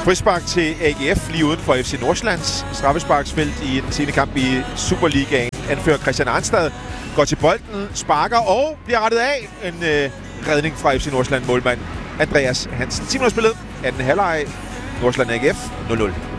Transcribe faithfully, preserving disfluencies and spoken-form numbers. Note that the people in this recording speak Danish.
Frispark til A G F lige uden for F C Nordsjællands straffesparksfelt i den sene kamp i Superligaen. Anfører Christian Arnstad går til bolden, sparker og bliver rettet af. En øh, redning fra F C Nordsjælland målmand Andreas Hansen. ti minutter spillet, anden halvleg. Nordsjælland A G F nul nul.